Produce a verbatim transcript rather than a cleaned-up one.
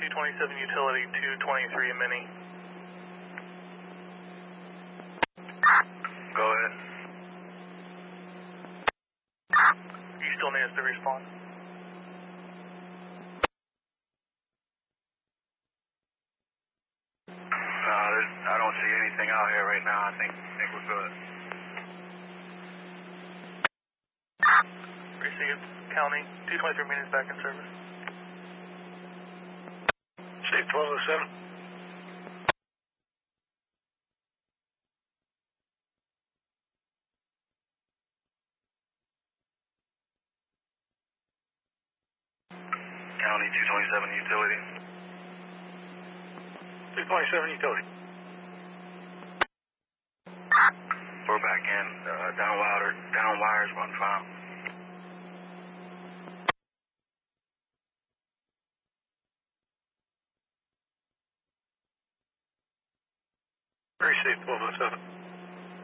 two twenty-seven utility, two twenty-three mini. Go ahead. You still need us to respond? No, there's, I don't see anything out here right now. I think, think we're good. Received. County, two twenty-three mini is back in service. State twelve oh seven. County two twenty-seven utility. two twenty-seven utility. We're back in. Uh, down wire, down wires run file. Very safe twelve oh seven.